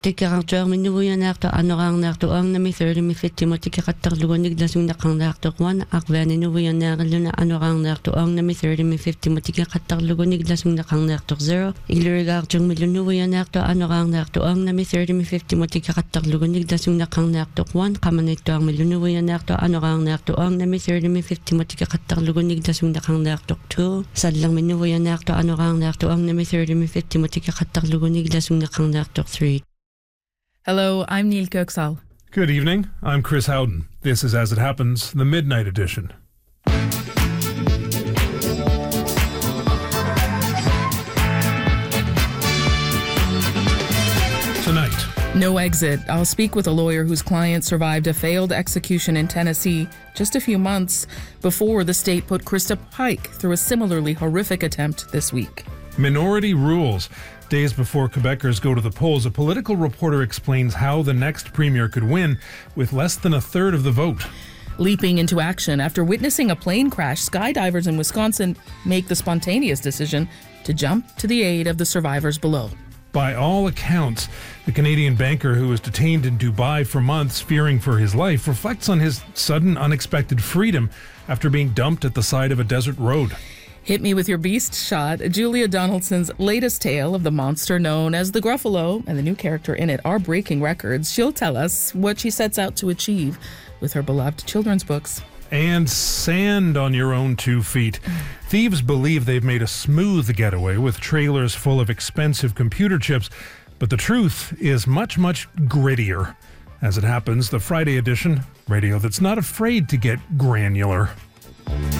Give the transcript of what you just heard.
Tikarator minuyanarto anorangnerto ang nami 30 mi 50 mo tikakatarlugon niglasung nakangnerto kwan akvani nuyanarlo na anorangnerto ang nami 30 mi 50 mo tikakatarlugon niglasung nakangnerto 0 ilirigartong milunuyanarto anorangnerto ang nami 30 mi 50 mo tikakatarlugon niglasung nakangnerto kwan kamanito ang milunuyanarto anorangnerto ang nami 30 mi 50 mo tikakatarlugon niglasung nakangnerto 2 sadlang minuyanarto anorangnerto ang nami 30 mi 50 mo tikakatarlugon niglasung nakangnerto 3. Hello, I'm Neil Kirksall. Good evening. I'm Chris Howden. This is As It Happens, the Midnight Edition. Tonight. No exit. I'll speak with a lawyer whose client survived a failed execution in Tennessee just a few months before the state put Krista Pike through a similarly horrific attempt this week. Minority rules. Days before Quebecers go to the polls, a political reporter explains how the next premier could win with less than a third of the vote. Leaping into action after witnessing a plane crash, skydivers in Wisconsin make the spontaneous decision to jump to the aid of the survivors below. By all accounts, the Canadian banker who was detained in Dubai for months fearing for his life reflects on his sudden, unexpected freedom after being dumped at the side of a desert road. Hit me with your beast shot. Julia Donaldson's latest tale of the monster known as the Gruffalo and the new character in it are breaking records. She'll tell us what she sets out to achieve with her beloved children's books. And sand on your own 2 feet. Thieves believe they've made a smooth getaway with trailers full of expensive computer chips, but the truth is much, much grittier. As It Happens, the Friday edition, radio that's not afraid to get granular.